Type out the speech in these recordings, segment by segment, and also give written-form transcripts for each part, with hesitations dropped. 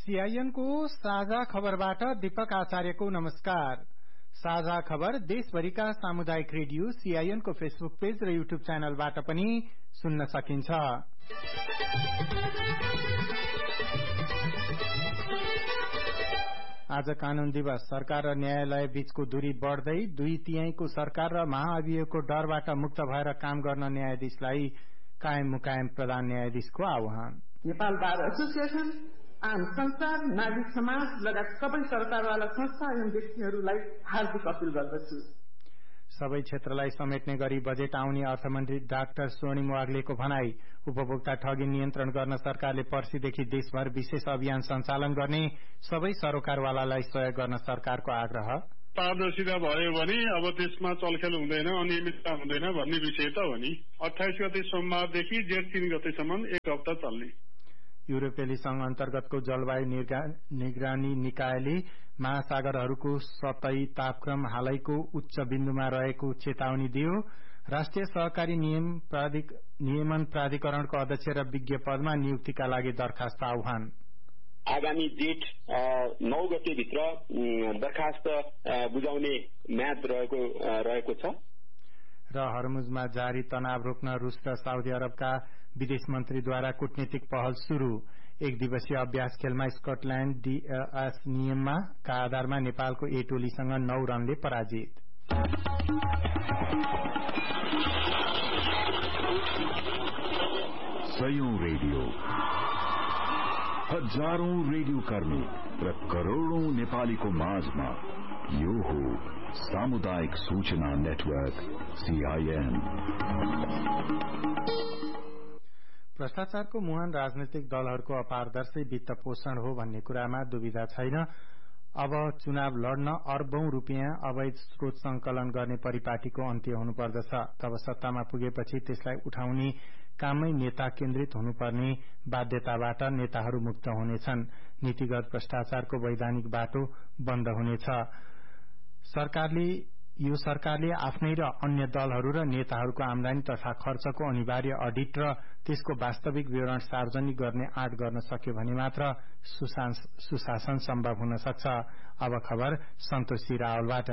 CIN को साझा खबरबाट दीपक आचार्यको नमस्कार। साझा खबर देशभरिका सामुदायिक रेडियो सीआईएन को फेसबुक पेज र युट्युब च्यानलबाट पनि सुन्न सकिन्छ। आज कानून दिवस। सरकार र न्यायालय बीचको दूरी बढ़दै 2/3 सरकार र महाअभियोगको डरबाट मुक्त भएर काम गर्न न्यायाधीशलाई कायम मुकायम प्रधान न्यायाधीशको आह्वान। नेपाल बार एसोसिएसन आम संस्था नागरिक समाज लगायत सबै सरकारवाला संस्था एवं व्यक्तिहरूलाई हार्दिक अपील गर्दछु। सबै क्षेत्रलाई समेट्ने गरी बजेट आउने अर्थमन्त्री डाक्टर स्वर्णिम वाग्लेको भनाई। उपभोक्ता ठगी नियन्त्रण गर्न सरकारले पर्सिदेखि देशभर विशेष अभियान सञ्चालन गर्ने, सबै सरोकारवालालाई सहयोग गर्न सरकारको आग्रह। पारदर्शिता भयो भने अब त्यसमा चलखेल हुँदैन, अनियमितता हुँदैन भन्ने विषय त हो नि। 28 गते सोमबारदेखि जेठ 3 गतेसम्म 1 हप्ता चल्ने। युरोपेली संघ अन्तर्गतको जलवायु निगरानी निकायले महासागरहरूको सतही तापक्रम हालैको उच्च बिन्दुमा रहेको चेतावनी दियो। राष्ट्रिय सहकारी नियमन प्राधिकरणको अध्यक्ष र विज्ञ पदमा नियुक्तिका लागि दरखास्त आह्वान। आगामी जेठ 9 गते भित्र दरखास्त बुझाउने म्याद रहेको छ। र हर्मुजमा जारी तनाव रोक्न रूस र साउदी अरबका विदेश मन्त्रीद्वारा कूटनीतिक पहल शुरू। 1 दिवसीय अभ्यास खेलमा स्कटल्याण्ड डीएस नियममा का आधारमा नेपालको ए टोलीसँग 9 रनले पराजित। सयौं रेडियो, हजारौं रेडियो कर्मी र करोड़ौं नेपालीको माझमा यो हो सामुदायिक सूचना नेटवर्क सीआईएन। भ्रष्टाचारको मुहान राजनैतिक दलहरूको अपारदर्शी वित्त पोषण हो भन्ने कुरामा दुविधा छैन। अब चुनाव लड्न अरबौं रूपियाँ अवैध स्रोत संकलन गर्ने परिपाटीको अन्त्य हुनुपर्दछ। तब सत्तामा पुगेपछि त्यसलाई उठाउने काममै नेता केन्द्रित हुनुपर्ने बाध्यताबाट नेताहरू मुक्त हुनेछन्। नीतिगत भ्रष्टाचारको वैधानिक बाटो बन्द हुनेछ। सरकारले आफ्नै र अन्य दलहरू र नेताहरूको आमदानी तथा खर्चको अनिवार्य अडिट र त्यसको वास्तविक विवरण सार्वजनिक गर्ने आँट गर्न सक्यो भने मात्र सुशासन सम्भव हुन सक्छ। अब खबर सन्तोषी रावलबाट।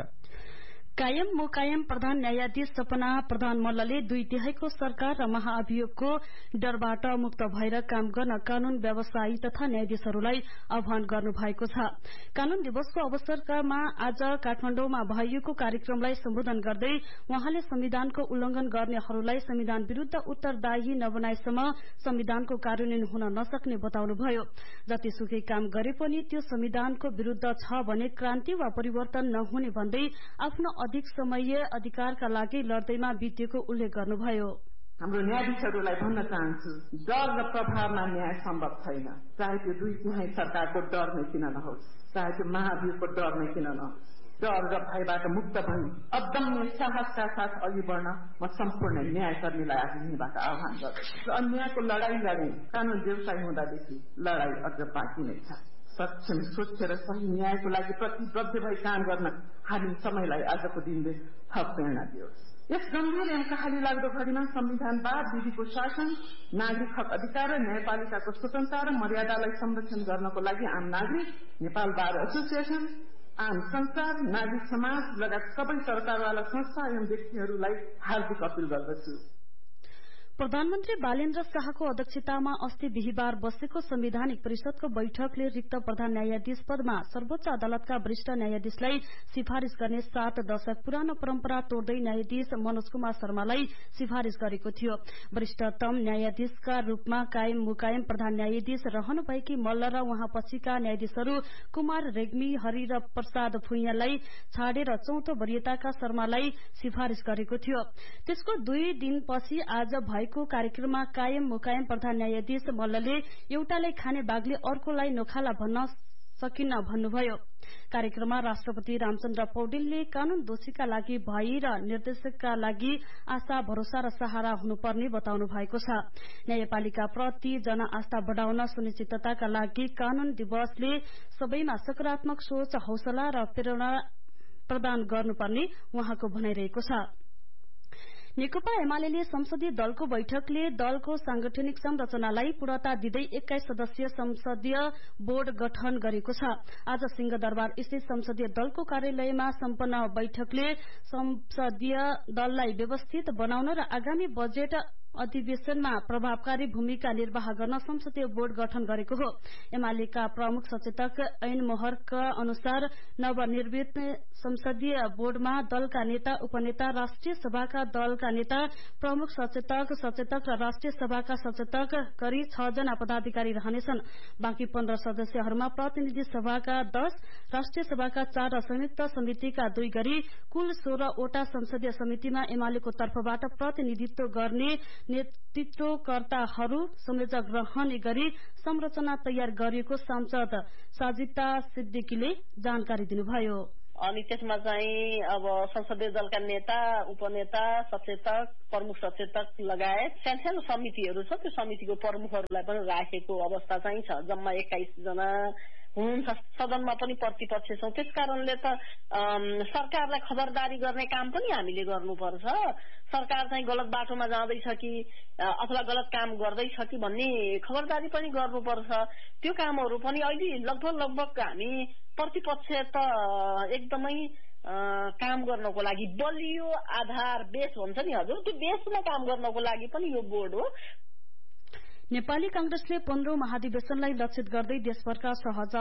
कायम मुकायम प्रधान न्यायाधीश सपना प्रधान मल्लले 2/3 सरकार र महाअभियोगको डरबाट मुक्त भएर काम गर्न कानून व्यवसायी तथा न्यायाधीशहरूलाई आह्वान गर्नु भएको छ। कानून दिवसको अवसरमा आज काठमाडौँमा भएको कार्यक्रमलाई सम्बोधन गर्दै उहाँले संविधानको उल्लंघन गर्नेहरूलाई संविधान विरूद्ध उत्तरदायी नबनाएसम्म संविधानको कार्यान्वयन हुन नसक्ने बताउनुभयो। जतिसुकै काम गरे पनि त्यो संविधानको विरूद्ध छ भने क्रान्ति वा परिवर्तन नहुने भन्दै आफ्नो अधिक समय अधिकारका लागि लड्दैमा बितेको उल्लेख गर्नुभयो। हाम्रो न्यायाधीशहरूलाई भन्न चाहन्छु, डर र प्रभावमा न्याय सम्भव छैन। चाहे त्यो 2/3 सरकारको डर नै किन नहोस्, चाहे त्यो महाअभियोगको डर नै किन नहोस्। डर र भयबाट मुक्त भई अदम्य साहसका साथ अघि बढ्न म सम्पूर्ण न्यायकर्मीलाई आज यहीँबाट आह्वान गर्दछु। अन्यायको लडाई लड्ने कानून व्यवसायी हुँदादेखि लडाई अझ बाँकी नै छ। सक्षम स्वच्छ र सही न्यायको लागि प्रतिबद्ध भई काम गर्न हामी समयलाई आजको दिनले थप प्रेरणा दियोस्। यस गम्भीर एवं कहाली लाग्दो घडीमा संविधानवाद, विधिको शासन, नागरिक हक अधिकार र न्यायपालिकाको स्वतन्त्रता र मर्यादालाई संरक्षण गर्नको लागि आम नागरिक, नेपाल बार एसोसिएसन, आम संस्था, नागरिक समाज लगायत सबै सरकारवाला संस्था एवं व्यक्तिहरूलाई हार्दिक अपील गर्दछु। प्रधानमन्त्री बालेन्द्र शाहको अध्यक्षतामा अस्ति बिहिबार बसेको संवैधानिक परिषदको बैठकले रिक्त प्रधान न्यायाधीश पदमा सर्वोच्च अदालतका वरिष्ठ न्यायाधीशलाई सिफारिश गर्ने 7 दशक पुरानो परम्परा तोड्दै न्यायाधीश मनोज कुमार शर्मालाई सिफारिश गरेको थियो। वरिष्ठतम न्यायाधीशका रूपमा कायम मुकायम प्रधान न्यायाधीश रहनुभएकी मल्ल र उहाँ पछिका न्यायाधीशहरू कुमार रेग्मी, हरि र प्रसाद भुइँयालाई छाडेर 4औं वरियताका शर्मालाई सिफारिश गरेको थियो। त्यसको 2 दिनपछि आज को कार्यक्रममा कायम मुकायम प्रधान न्यायाधीश मल्लले एउटालाई खाने बाघले अर्कोलाई नोखाला भन्न सकिन्न भन्नुभयो। कार्यक्रममा राष्ट्रपति रामचन्द्र पौडेलले कानून दोषीका लागि भय र निर्देशकका लागि आशा, भरोसा र सहारा हुनुपर्ने बताउनु भएको छ। न्यायपालिका प्रति जनआस्था बढ़ाउन सुनिश्चितताका लागि कानून दिवसले सबैमा सकारात्मक सोच, हौसला र प्रेरणा प्रदान गर्नुपर्ने उहाँको भनाइरहेको छ। नेकपा एमाले संसदीय दलको बैठकले दलको सांगठनिक संरचनालाई पूर्णता दिँदै 21 सदस्यीय संसदीय बोर्ड गठन गरेको छ। आज सिंहदरबार स्थित संसदीय दलको कार्यालयमा सम्पन्न बैठकले संसदीय दललाई व्यवस्थित बनाउन र आगामी बजेट अधिवेशनमा प्रभावकारी भूमिका निर्वाह गर्न संसदीय बोर्ड गठन गरेको हो। एमालेका प्रमुख सचेतक ऐन मोहरका अनुसार नवनिर्मित संसदीय बोर्डमा दलका नेता, उपनेता, राष्ट्रिय सभाका दलका नेता, प्रमुख सचेतक र राष्ट्रिय सभाका सचेतक गरी 6 जना पदाधिकारी रहनेछन्। बाँकी 15 सदस्यहरूमा प्रतिनिधि सभाका 10, राष्ट्रिय सभाका 4 र संयुक्त समितिका 2 गरी कुल 16 वटा संसदीय समितिमा एमालेको तर्फबाट प्रतिनिधित्व गर्ने नेतृत्वकर्ताहरू संयोजक रहने गरी संरचना तयार गरिएको सांसद साजिता सिद्दिकीले जानकारी दिनुभयो। अनि त्यसमा चाहिँ अब संसदीय दलका नेता, उपनेता, सचेतक, प्रमुख सचेतक लगायत सानो समितिहरू छ। त्यो समितिको प्रमुखहरूलाई पनि राखेको अवस्था चाहिँ छ। जम्मा 21 जना हुनुहुन्छ। सदनमा पनि प्रतिपक्ष छौं। त्यस कारणले त सरकारलाई खबरदारी गर्ने काम पनि हामीले गर्नुपर्छ। सरकार चाहिँ गलत बाटोमा जाँदैछ कि अथवा गलत काम गर्दैछ कि भन्ने खबरदारी पनि गर्नुपर्छ। त्यो कामहरू पनि अहिले लगभग हामी प्रतिपक्ष त एकदमै काम गर्नको लागि बलियो आधार बेस भन्छ नि हजुर, त्यो बेसमा काम गर्नको लागि पनि यो बोर्ड हो। नेपाली कांग्रेसले 15औं महाधिवेशनलाई लक्षित गर्दै देशभरका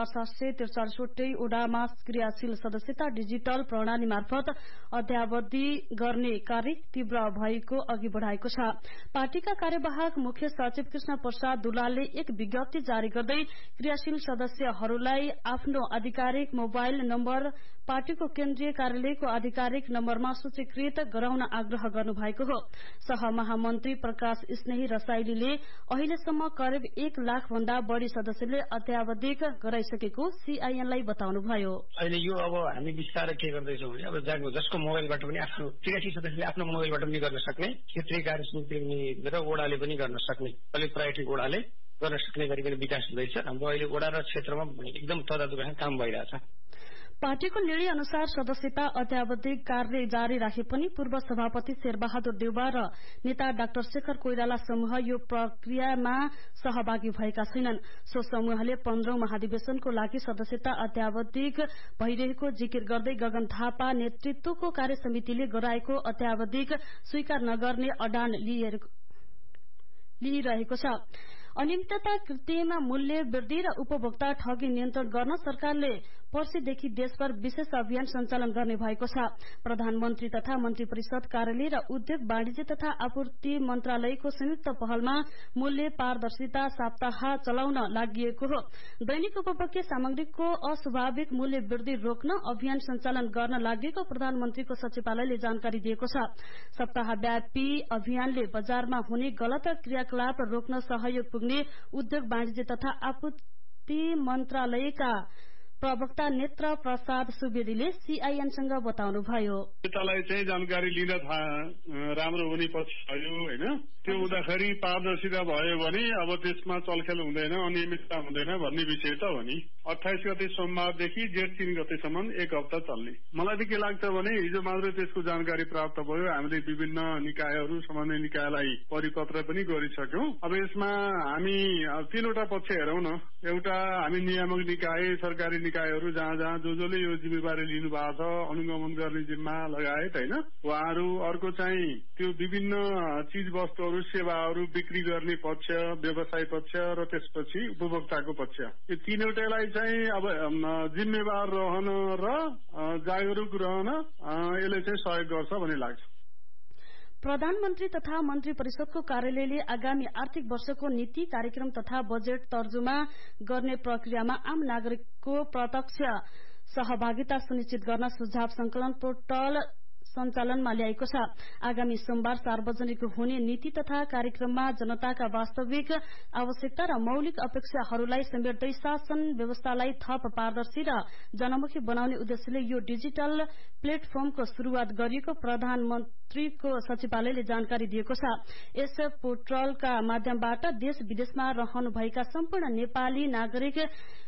6743 वडामा क्रियाशील सदस्यता डिजिटल प्रणाली मार्फत अद्यावधि गर्ने कार्य तीव्र भएको अघि बढ़ाएको छ। पार्टीका कार्यवाहक मुख्य सचिव कृष्ण प्रसाद दुलालले एक विज्ञप्ति जारी गर्दै क्रियाशील सदस्यहरूलाई आफ्नो आधिकारिक मोबाइल नम्बर पार्टीको केन्द्रीय कार्यालयको आधिकारिक नम्बरमा सूचीकृत गराउन आग्रह गर्नुभएको हो। सहमहामन्त्री प्रकाश स्नेही रसाइलीले अहिलेसम्म करिब 1 लाख भन्दा बढ़ी सदस्यले अध्यावधिक गराइसकेको सीआईएनलाई बताउनुभयो। अहिले यो अब हामी विस्तार के गर्दैछौँ भने अब जसको मोबाइलबाट पनि आफ्नो 83 सदस्यले आफ्नो मोबाइलबाट पनि गर्न सक्ने, क्षेत्रीय कार्य समिति र वडाले पनि गर्न सक्ने, अलिक प्रायोरिटी वडाले गर्न सक्ने गरिकन विकास हुँदैछ। हाम्रो अहिले वडा र क्षेत्रमा एकदम तदारुक काम भइरहेछ। पार्टीको निर्णय अनुसार सदस्यता अध्यावधिक कार्य जारी राखे पनि पूर्व सभापति शेरबहादुर देउवा र नेता डाक्टर शेखर कोइराला समूह यो प्रक्रियामा सहभागी भएका छैनन्। सो समूहले 15औं महाधिवेशनको लागि सदस्यता अध्यावधिक भइरहेको जिकिर गर्दै गगन थापा नेतृत्वको कार्य समितिले गराएको अध्यावधिक स्वीकार नगर्ने अडान लिइरहेको छ। अनियमितता, कृत्रिम मूल्य वृद्धि र उपभोक्ता ठगी नियन्त्रण गर्न सरकारले पर्सिदेखि देशभर विशेष अभियान सञ्चालन गर्ने भएको छ। प्रधानमन्त्री तथा मन्त्री परिषद कार्यालय र उद्योग वाणिज्य तथा आपूर्ति मन्त्रालयको संयुक्त पहलमा मूल्य पारदर्शिता सप्ताह चलाउन लागिएको हो। दैनिक उपभोग्य सामग्रीको अस्वाभाविक मूल्य वृद्धि रोक्न अभियान सञ्चालन गर्न लागेको प्रधानमन्त्रीको सचिवालयले जानकारी दिएको छ। सप्ताहव्यापी अभियानले बजारमा हुने गलत क्रियाकलाप रोक्न सहयोग पुग्ने उद्योग वाणिज्य तथा आपूर्ति मन्त्रालयका प्रवक्ता नेत्र प्रसाद सुवेदीले सीआईएनसँग बताउनुभयो। नेतालाई चाहिँ जानकारी लिन राम्रो हुने पछि भयो होइन। त्यो हुँदाखेरि पारदर्शिता भयो भने अब त्यसमा चलखेल हुँदैन, अनियमितता हुँदैन भन्ने विषय त हो नि। 28 गते सोमबारदेखि जेठ 3 गतेसम्म 1 हप्ता चल्ने। मलाई त के लाग्छ भने हिजो मात्रै त्यसको जानकारी प्राप्त भयो। हामीले विभिन्न निकायहरू, सम्बन्धित निकायलाई परिपत्र पनि गरिसक्यौं। अब यसमा हामी 3वटा पक्ष हेरौं न। एउटा हामी नियामक निकाय, सरकारी निकायहरू जहाँ जसले यो जिम्मेवारी लिनु भएको छ, अनुगमन गर्ने जिम्मा लगायत होइन उहाँहरू। अर्को चाहिँ त्यो विभिन्न चीज वस्तुहरू, सेवाहरू बिक्री गर्ने पक्ष, व्यवसाय पक्ष र त्यसपछि उपभोक्ताको पक्ष। यो तीनवटालाई चाहिँ अब जिम्मेवार रहन र जागरूक रहन यसले चाहिँ सहयोग गर्छ भन्ने लाग्छ। प्रधानमन्त्री तथा मन्त्री परिषदको कार्यालयले आगामी आर्थिक वर्षको नीति, कार्यक्रम तथा बजेट तर्जुमा गर्ने प्रक्रियामा आम नागरिकको प्रत्यक्ष सहभागिता सुनिश्चित गर्न सुझाव संकलन पोर्टल सञ्चालनमा ल्याएको छ। आगामी सोमबार सार्वजनिक हुने नीति तथा कार्यक्रममा जनताका वास्तविक आवश्यकता र मौलिक अपेक्षाहरूलाई समेट्दै शासन व्यवस्थालाई थप पारदर्शी र जनमुखी बनाउने उद्देश्यले यो डिजिटल प्लेटफर्मको शुरूआत गरिएको प्रधानमन्त्रीको सचिवालयले जानकारी दिएको छ। यस पोर्टलका माध्यमबाट देश विदेशमा रहनुभएका सम्पूर्ण नेपाली नागरिक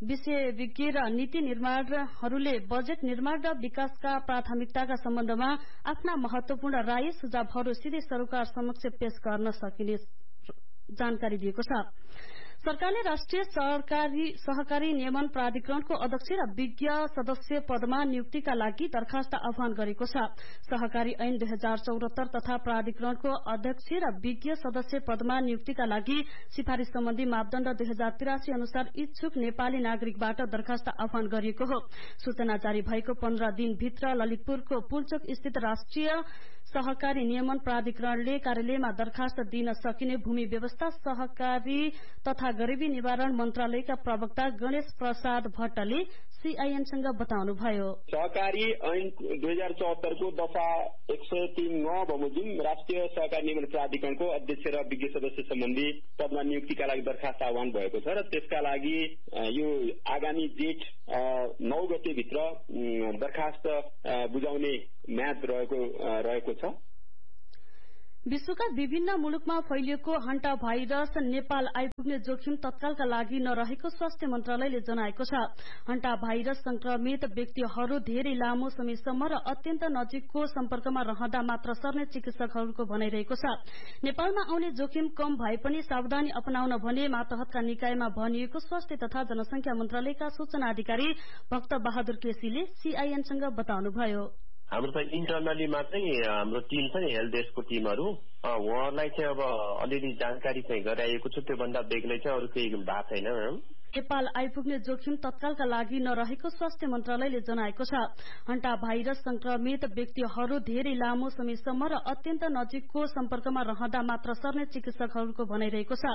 विषयविज्ञ र नीति निर्माणहरूले बजेट निर्माण र विकासका प्राथमिकताका सम्बन्धमा आफ्ना महत्वपूर्ण राय सुझावहरू सिधै सरकार समक्ष पेश गर्न सकिने जानकारी दिएको छ। सरकारले राष्ट्रिय सहकारी नियमन प्राधिकरणको अध्यक्ष र विज्ञ सदस्य पदमा नियुक्तिका लागि दरखास्त आह्वान गरेको छ। सहकारी ऐन 2074 तथा प्राधिकरणको अध्यक्ष र विज्ञ सदस्य पदमा नियुक्तिका लागि सिफारिश सम्बन्धी मापदण्ड 2083 अनुसार इच्छुक नेपाली नागरिकबाट दरखास्त आह्वान गरिएको हो। सूचना जारी भएको 15 दिनभित्र ललितपुरको पुलचोक स्थित राष्ट्रिय सहकारी नियमन प्राधिकरणले कार्यालयमा दरखास्त दिन सकिने भूमि व्यवस्था सहकारी तथा गरीबी निवारण मन्त्रालयका प्रवक्ता गणेश प्रसाद भट्टले सीआईएनसँग बताउनुभयो। सहकारी ऐन 2074 को दफा 103 बमोजिम राष्ट्रिय सहकारी नियमन प्राधिकरणको अध्यक्ष र विज्ञ सदस्य सम्बन्धी पदमा नियुक्तिका लागि दरखास्त आह्वान भएको छ र त्यसका लागि यो आगामी जेठ 9 गते भित्र दरखास्त बुझाउने म्याद रहेको छ। विश्वका विभिन्न मुलुकमा फैलिएको हन्टा भाइरस नेपाल आइपुग्ने जोखिम तत्कालका लागि नरहेको स्वास्थ्य मन्त्रालयले जनाएको छ। हन्टा भाइरस संक्रमित व्यक्तिहरू धेरै लामो समयसम्म र अत्यन्त नजिकको सम्पर्कमा रहँदा मात्र सर्ने चिकित्सकहरूको भनाइरहेको छ। नेपालमा आउने जोखिम कम भए पनि सावधानी अपनाउन भने मातहतका निकायमा भनिएको स्वास्थ्य तथा जनसंख्या मन्त्रालयका सूचना अधिकारी भक्त बहादुर केसीले सीआईएनसँग बताउनुभयो। हाम्रो त इन्टरनली मात्रै हाम्रो टिम छ नि हेल्थ डेस्कको टिमहरू उहाँहरूलाई चाहिँ अब अलिअलि जानकारी चाहिँ गराइएको छ। त्योभन्दा बेग्लै चाहिँ अरू केही भएको छैन। नेपाल आइपुग्ने जोखिम तत्कालका लागि नरहेको स्वास्थ्य मन्त्रालयले जनाएको छ। हन्टा भाइरस संक्रमित व्यक्तिहरू धेरै लामो समयसम्म र अत्यन्त नजिकको सम्पर्कमा रहँदा मात्र सर्ने चिकित्सकहरूको भनाइरहेको छ।